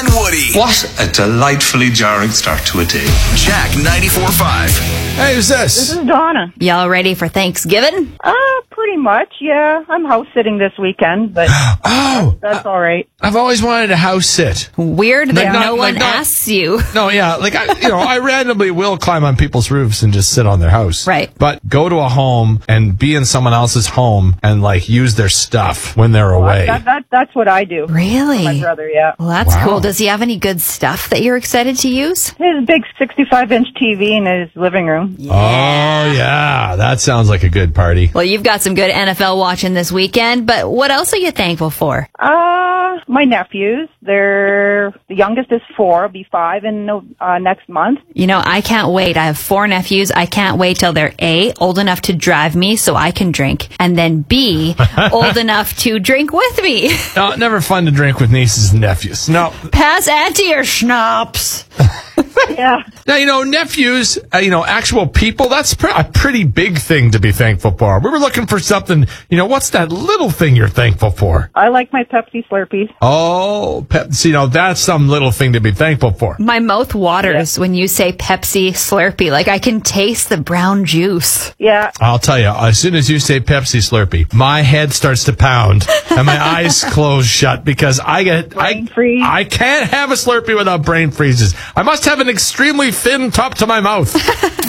and Woody. What a delightfully jarring start to a day. Jack 94.5. Hey, who's this? This is Donna. Y'all ready for Thanksgiving? Pretty much, yeah. I'm house sitting this weekend, but that's all right. I've always wanted a house sit. Weird that Like, no one not- asks you. No, yeah, like I randomly will climb on people's roofs and just sit on their house. Right. But go to a home and be in someone else's home and like use their stuff when they're away. That's what I do. Really? My brother, yeah. Well, that's Wow. cool. Does he have any good stuff that you're excited to use? His big 65-inch TV in his living room. Oh yeah, that sounds like a good party. Well, you've got some good NFL watching this weekend, but what else are you thankful for? My nephews. The youngest is 4, will be 5 in next month. You know, I can't wait. I have 4 nephews. I can't wait till they're A, old enough to drive me so I can drink, and then B, old enough to drink with me. No, never fun to drink with nieces and nephews. No. Pass Auntie or schnapps. Yeah. Now, nephews, actual people, that's a pretty big thing to be thankful for. We were looking for something, what's that little thing you're thankful for? I like my Pepsi Slurpees. Oh, Pepsi, that's some little thing to be thankful for. My mouth waters when you say Pepsi Slurpee. Like I can taste the brown juice. Yeah. I'll tell you, as soon as you say Pepsi Slurpee, my head starts to pound and my eyes close shut because Brain freeze. I can't have a Slurpee without brain freezes. I must have an extremely thin top to my mouth.